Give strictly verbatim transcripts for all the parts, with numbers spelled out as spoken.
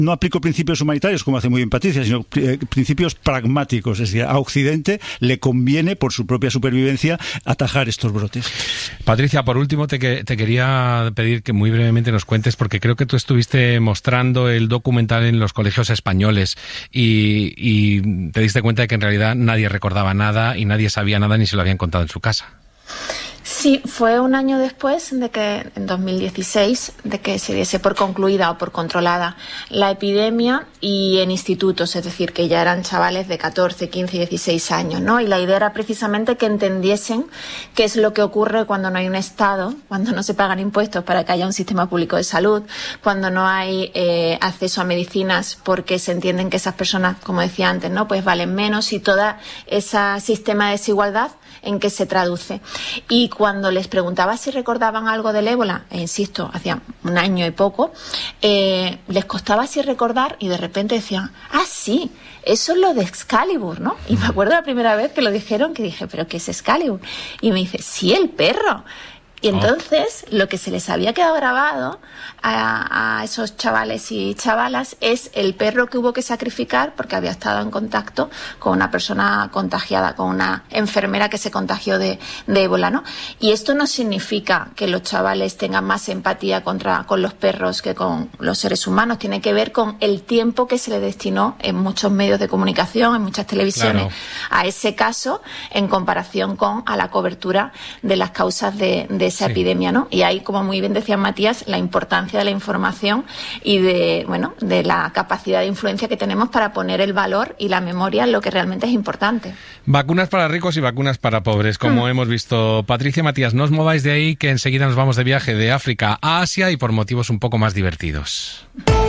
no aplico principios humanitarios, como hace muy bien Patricia, sino eh, principios pragmáticos. Es decir, a Occidente le conviene, por su propia supervivencia, atajar estos brotes. Patricia, por último, te, que, te quería pedir que muy brevemente nos cuentes, porque creo que tú estuviste mostrando el documental en los colegios españoles y, y te diste cuenta de que en realidad nadie recordaba nada y nadie sabía nada ni se lo habían contado en su casa. Sí, fue un año después de que, en dos mil dieciséis, de que se diese por concluida o por controlada la epidemia y en institutos, es decir, que ya eran chavales de catorce, quince y dieciséis años, ¿no? Y la idea era precisamente que entendiesen qué es lo que ocurre cuando no hay un Estado, cuando no se pagan impuestos para que haya un sistema público de salud, cuando no hay eh, acceso a medicinas porque se entienden que esas personas, como decía antes, ¿no? Pues valen menos, y todo ese sistema de desigualdad en qué se traduce. Y cuando les preguntaba si recordaban algo del ébola, e insisto, hacía un año y poco, eh, les costaba así recordar y de repente decían, ah, sí, eso es lo de Excalibur, ¿no? Y me acuerdo la primera vez que lo dijeron, que dije, ¿pero qué es Excalibur? Y me dice, sí, el perro. Y entonces, oh. lo que se les había quedado grabado a, a esos chavales y chavalas es el perro que hubo que sacrificar porque había estado en contacto con una persona contagiada, con una enfermera que se contagió de, de ébola, ¿no? Y esto no significa que los chavales tengan más empatía contra, con los perros que con los seres humanos. Tiene que ver con el tiempo que se le destinó en muchos medios de comunicación, en muchas televisiones, claro, a ese caso en comparación con a la cobertura de las causas de, de esa sí. epidemia, ¿no? Y ahí, como muy bien decía Matías, la importancia de la información y de, bueno, de la capacidad de influencia que tenemos para poner el valor y la memoria en lo que realmente es importante. Vacunas para ricos y vacunas para pobres, como hmm. hemos visto. Patricia, Matías, no os mováis de ahí, que enseguida nos vamos de viaje de África a Asia y por motivos un poco más divertidos.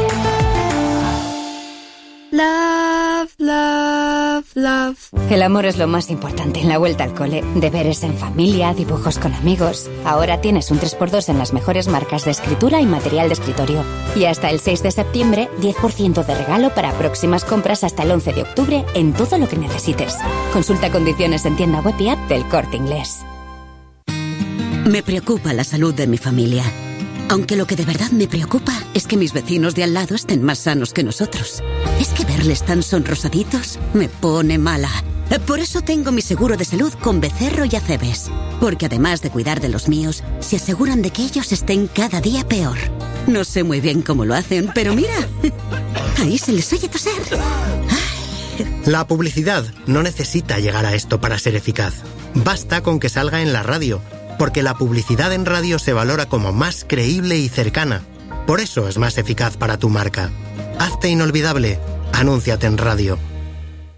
Love, love, love. El amor es lo más importante en la vuelta al cole. Deberes en familia, dibujos con amigos. Ahora tienes un tres por dos en las mejores marcas de escritura y material de escritorio. Y hasta el seis de septiembre, diez por ciento de regalo para próximas compras hasta el once de octubre en todo lo que necesites. Consulta condiciones en tienda web y app del Corte Inglés. Me preocupa la salud de mi familia. Aunque lo que de verdad me preocupa es que mis vecinos de al lado estén más sanos que nosotros. Es que verles tan sonrosaditos me pone mala. Por eso tengo mi seguro de salud con Becerro y Acebes. Porque además de cuidar de los míos, se aseguran de que ellos estén cada día peor. No sé muy bien cómo lo hacen, pero mira, ahí se les oye toser. La publicidad no necesita llegar a esto para ser eficaz. Basta con que salga en la radio. Porque la publicidad en radio se valora como más creíble y cercana. Por eso es más eficaz para tu marca. Hazte inolvidable. Anúnciate en radio.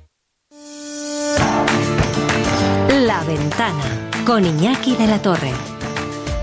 La Ventana, con Iñaki de la Torre.